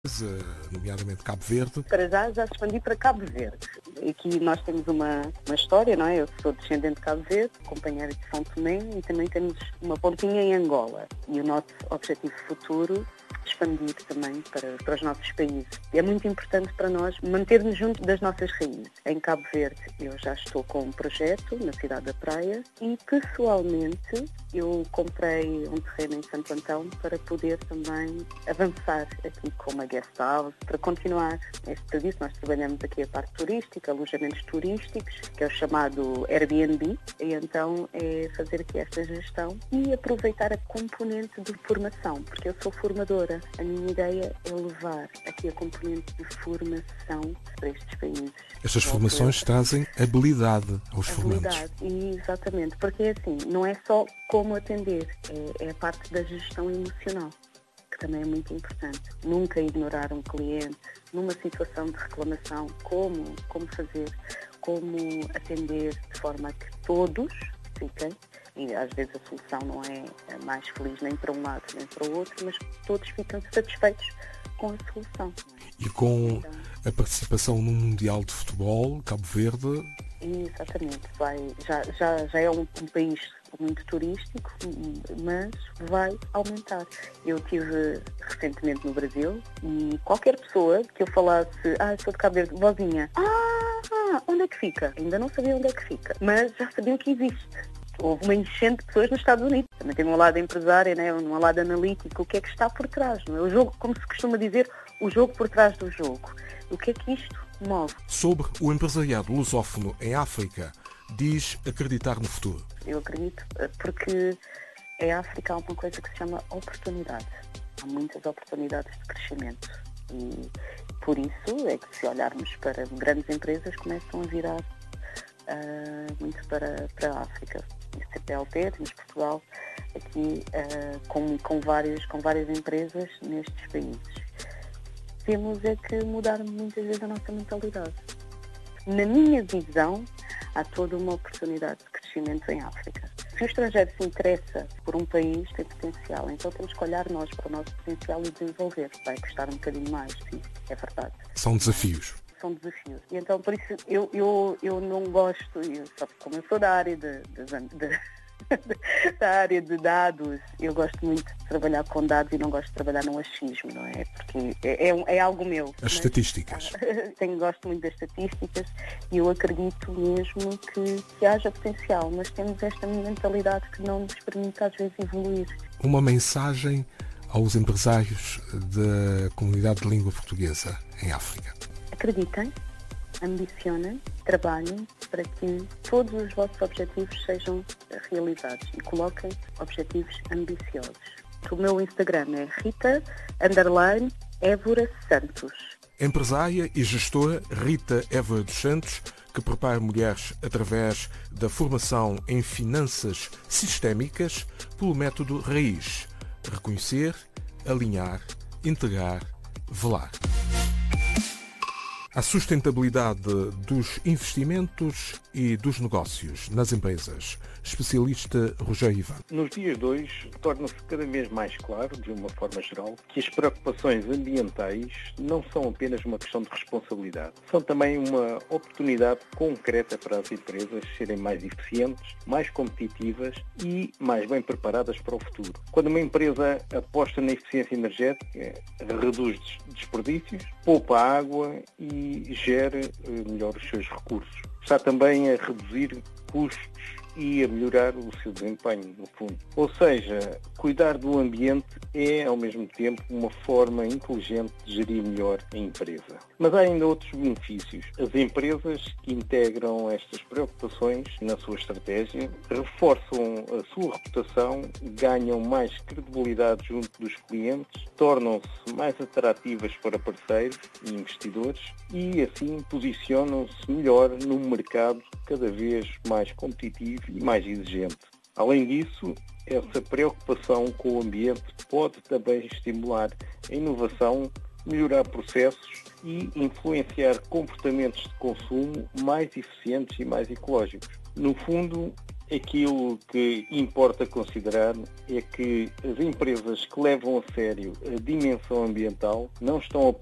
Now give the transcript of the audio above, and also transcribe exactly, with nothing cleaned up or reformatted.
nomeadamente Cabo Verde. Para já, já expandi para Cabo Verde. Aqui nós temos uma, uma história, não é? Eu sou descendente de Cabo Verde, companheira de São Tomé, e também temos uma pontinha em Angola. E o nosso objetivo futuro expandir também para, para os nossos países. É muito importante para nós manter-nos junto das nossas raízes. Em Cabo Verde eu já estou com um projeto na cidade da Praia e pessoalmente eu comprei um terreno em Santo Antão para poder também avançar aqui com uma guest house, para continuar este serviço. Nós trabalhamos aqui a parte turística, alojamentos turísticos, que é o chamado Airbnb, e então é fazer aqui esta gestão e aproveitar a componente de formação, porque eu sou formadora. A minha ideia é levar aqui a componente de formação para estes países. Estas formações trazem habilidade aos habilidade, formandos. Exatamente, porque é assim, não é só como atender, é, é a parte da gestão emocional, que também é muito importante. Nunca ignorar um cliente numa situação de reclamação, como, como fazer, como atender de forma a que todos fiquem. E às vezes a solução não é mais feliz nem para um lado nem para o outro, mas todos ficam satisfeitos com a solução. E com então, a participação no Mundial de Futebol, Cabo Verde... Exatamente, vai, já, já, já é um, um país muito turístico, mas vai aumentar. Eu estive recentemente no Brasil e qualquer pessoa que eu falasse, ah, sou de Cabo Verde, vozinha, ah, onde é que fica? Ainda não sabia onde é que fica, mas já sabiam que existe. Houve uma enchente de pessoas nos Estados Unidos. Também tem um lado empresário, né? Um lado analítico. O que é que está por trás? Não é? O jogo, como se costuma dizer, o jogo por trás do jogo. O que é que isto move? Sobre o empresariado lusófono em África, diz acreditar no futuro. Eu acredito porque em África há uma coisa que se chama oportunidade. Há muitas oportunidades de crescimento. E por isso é que se olharmos para grandes empresas começam a virar uh, muito para, para a África. C P L T, temos Portugal aqui uh, com, com, várias, com várias empresas nestes países. Temos é que mudar muitas vezes a nossa mentalidade. Na minha visão, há toda uma oportunidade de crescimento em África. Se o estrangeiro se interessa por um país, tem potencial, então temos que olhar nós para o nosso potencial e desenvolver. Vai custar um bocadinho mais, sim, é verdade. São desafios. São desafios. E então, por isso, eu, eu, eu não gosto, eu, só como eu sou da área de, de, de, da área de dados, eu gosto muito de trabalhar com dados e não gosto de trabalhar no achismo, não é? Porque é, é, é algo meu. As mas, estatísticas. Tenho, gosto muito das estatísticas e eu acredito mesmo que, que haja potencial, mas temos esta mentalidade que não nos permite às vezes evoluir. Uma mensagem aos empresários da comunidade de língua portuguesa em África. Acreditem, ambicionem, trabalhem para que todos os vossos objetivos sejam realizados e coloquem objetivos ambiciosos. O meu Instagram é Rita underline Évora Santos. Empresária e gestora Rita Évora dos Santos, que prepara mulheres através da formação em finanças sistémicas pelo método RAIZ. Reconhecer, alinhar, integrar, velar. A sustentabilidade dos investimentos e dos negócios nas empresas. Especialista Rogério Ivan. Nos dias de hoje, torna-se cada vez mais claro, de uma forma geral, que as preocupações ambientais não são apenas uma questão de responsabilidade. São também uma oportunidade concreta para as empresas serem mais eficientes, mais competitivas e mais bem preparadas para o futuro. Quando uma empresa aposta na eficiência energética, reduz desperdícios, poupa água e gera melhor os seus recursos. Está também a reduzir custos e a melhorar o seu desempenho, no fundo. Ou seja, cuidar do ambiente é, ao mesmo tempo, uma forma inteligente de gerir melhor a empresa. Mas há ainda outros benefícios. As empresas que integram estas preocupações na sua estratégia reforçam a sua reputação, ganham mais credibilidade junto dos clientes, tornam-se mais atrativas para parceiros e investidores e, assim, posicionam-se melhor num mercado cada vez mais competitivo e mais exigente. Além disso, essa preocupação com o ambiente pode também estimular a inovação, melhorar processos e influenciar comportamentos de consumo mais eficientes e mais ecológicos. No fundo, aquilo que importa considerar é que as empresas que levam a sério a dimensão ambiental não estão